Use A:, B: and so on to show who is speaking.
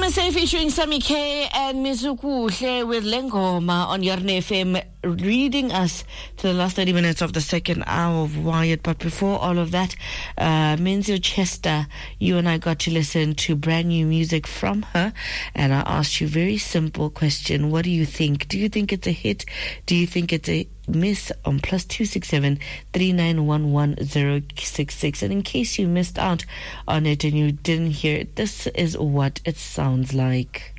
A: Say featuring Sammy K and Mizukuhle with Lengoma on Yarne FM, reading us to the last 30 minutes of the second hour of Wired. But before all of that, Menzio Chester, you and I got to listen to brand new music from her, and I asked you a very simple question. What do you think? Do you think it's a hit? Do you think it's a miss? On +267 3911 And in case you missed out on it and you didn't hear it, this is what it sounds like.